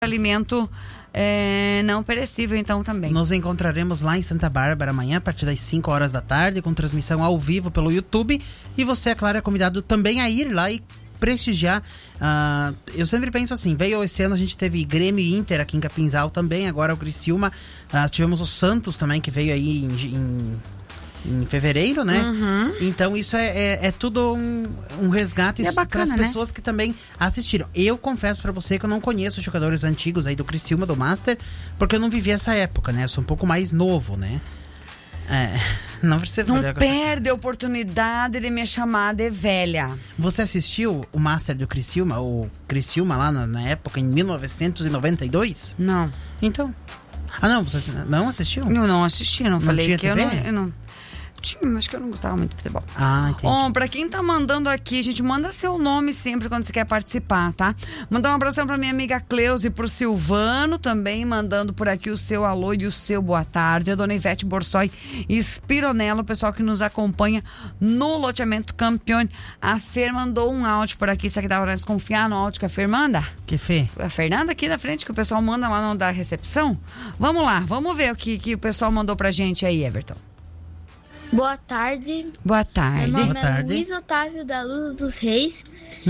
alimento não perecível, então, também. Nos encontraremos lá em Santa Bárbara amanhã, a partir das 5 horas da tarde, com transmissão ao vivo pelo YouTube. E você, é claro, é convidado também a ir lá e prestigiar. Eu sempre penso assim, veio esse ano, a gente teve Grêmio e Inter aqui em Capinzal também, agora o Criciúma. Tivemos o Santos também, que veio aí em fevereiro, né? Uhum. Então isso é tudo um resgate para as pessoas, né, que também assistiram. Eu confesso para você que eu não conheço os jogadores antigos aí do Criciúma, do Master, porque eu não vivi essa época, né? Eu sou um pouco mais novo, né? Não perde a oportunidade de me chamar de velha. Você assistiu o Master do Criciúma, o Criciúma lá na época, em 1992? Não. Então... não, você não assistiu? Eu não assisti, não falei tinha que TV? eu não... Tinha, mas que eu não gostava muito de futebol. Entendi. Pra quem tá mandando aqui, gente, manda seu nome sempre quando você quer participar, tá? Mandar um abração pra minha amiga Cleusa e pro Silvano, também mandando por aqui o seu alô e o seu boa tarde. A dona Ivete Borsoi e Spironello, o pessoal que nos acompanha no loteamento Campione. A Fer mandou um áudio por aqui, será que dá pra nós confiar no áudio que a Fer manda? Que Fer? A Fernanda aqui da frente, que o pessoal manda lá da recepção. Vamos lá, vamos ver o que o pessoal mandou pra gente aí, Everton. Boa tarde. Boa tarde. Meu nome é Luiz Otávio da Luz dos Reis.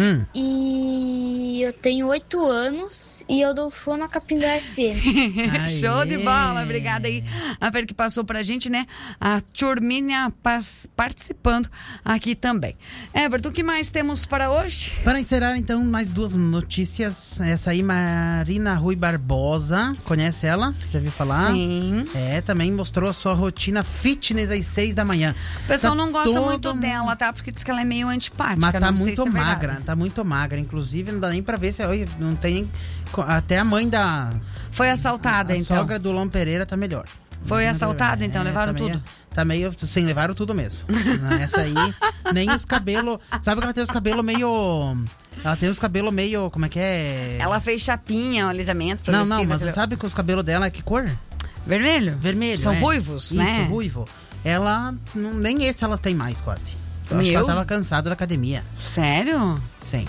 E eu tenho 8 anos e eu dou show na Capinzal FM. Show de bola, obrigada aí a Fer que passou pra gente, né? A Turminha participando aqui também. Everton, o que mais temos para hoje? Para encerrar, então, mais 2 notícias. Essa aí, Marina Rui Barbosa, conhece ela? Já ouviu falar? Sim. Também mostrou a sua rotina fitness às 6 da manhã. O pessoal não gosta muito dela, tá? Porque diz que ela é meio antipática. Mas tá muito magra, tá muito magra. Inclusive, não dá nem pra ver se não tem. Até a mãe da. Foi assaltada, então. A sogra do Lom Pereira tá melhor. Foi assaltada, então? Levaram tudo? Tá meio. Sim, levaram tudo mesmo. Essa aí, nem os cabelos. Sabe que ela tem os cabelos meio. Ela tem os cabelos meio. Como é que é? Ela fez chapinha, um alisamento. Não, mas você sabe que os cabelos dela é que cor? Vermelho? Vermelho. São ruivos, né? Isso, ruivo. Ela, nem esse ela tem mais quase. Eu acho que ela tava cansada da academia. Sério? Sim.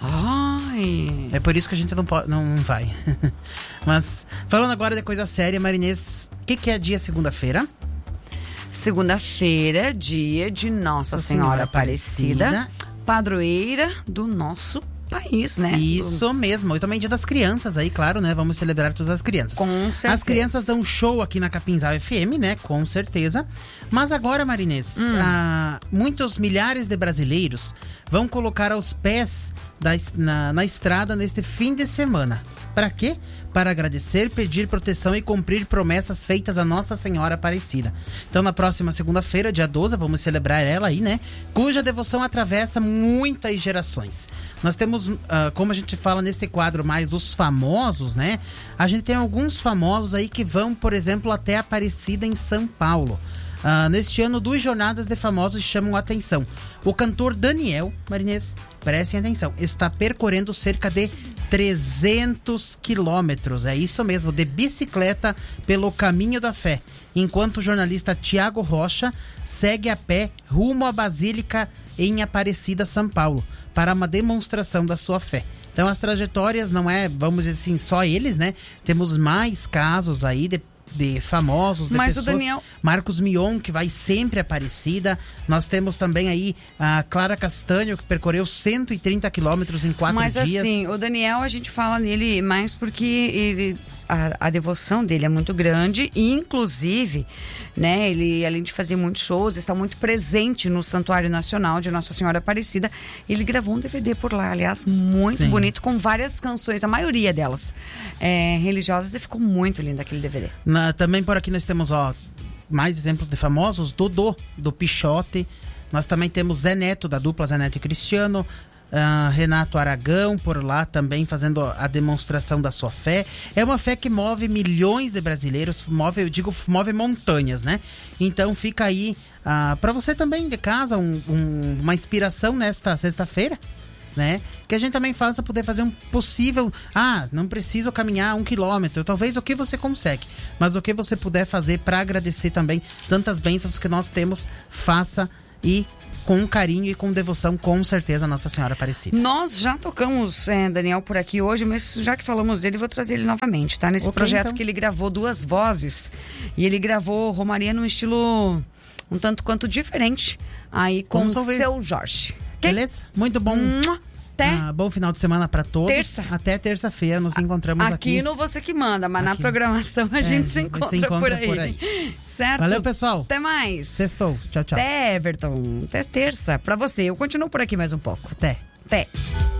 Ai. É por isso que a gente não vai. Mas, falando agora de coisa séria, Marinês, o que é dia segunda-feira? Segunda-feira, dia de Nossa Senhora Aparecida, padroeira do nosso país, né? Isso mesmo. E também dia das crianças aí, claro, né? Vamos celebrar todas as crianças. Com certeza. As crianças dão show aqui na Capinzal FM, né? Com certeza. Mas agora, Marinês, muitos milhares de brasileiros vão colocar aos pés na estrada neste fim de semana. Para quê? Para agradecer, pedir proteção e cumprir promessas feitas a Nossa Senhora Aparecida. Então, na próxima segunda-feira, dia 12, vamos celebrar ela aí, né? Cuja devoção atravessa muitas gerações. Nós temos, como a gente fala nesse quadro mais dos famosos, né? A gente tem alguns famosos aí que vão, por exemplo, até Aparecida em São Paulo. Neste ano, 2 jornadas de famosos chamam a atenção. O cantor Daniel, Marinês, prestem atenção, está percorrendo cerca de 300 quilômetros, é isso mesmo, de bicicleta pelo Caminho da Fé, enquanto o jornalista Tiago Rocha segue a pé rumo à Basílica em Aparecida, São Paulo, para uma demonstração da sua fé. Então as trajetórias não é, vamos dizer assim, só eles, né? Temos mais casos aí de famosos, de mas pessoas. O Daniel... Marcos Mion, que vai sempre a Aparecida. Nós temos também aí a Clara Castanho, que percorreu 130 quilômetros em 4 dias. Mas assim, o Daniel, a gente fala nele mais porque ele... A devoção dele é muito grande e, inclusive, né, ele, além de fazer muitos shows, está muito presente no Santuário Nacional de Nossa Senhora Aparecida. Ele gravou um DVD por lá, aliás, muito bonito, com várias canções, a maioria delas religiosas, e ficou muito lindo aquele DVD. Também por aqui nós temos, mais exemplos de famosos, Dodô, do Pichote. Nós também temos Zé Neto, da dupla Zé Neto e Cristiano. Renato Aragão por lá também fazendo a demonstração da sua fé. É uma fé que move milhões de brasileiros, move montanhas, né? Então fica aí para você também de casa uma inspiração nesta sexta-feira, né? Que a gente também faça poder fazer um possível... não preciso caminhar 1 quilômetro, talvez o que você consegue, mas o que você puder fazer para agradecer também tantas bênçãos que nós temos, faça e com carinho e com devoção, com certeza, a Nossa Senhora Aparecida. Nós já tocamos Daniel por aqui hoje, mas já que falamos dele, vou trazer ele novamente, tá? Nesse projeto então. Que ele gravou 2 vozes e ele gravou Romaria num estilo um tanto quanto diferente, aí com o Seu Jorge. Beleza? Muito bom. Bom final de semana para todos. Até terça-feira nos encontramos aqui. Aqui no Você Que Manda, mas na programação a gente se encontra por aí. Certo? Valeu, pessoal. Até mais. Sextou. Tchau, tchau. Até, Everton. Até terça. Pra você. Eu continuo por aqui mais um pouco. Até.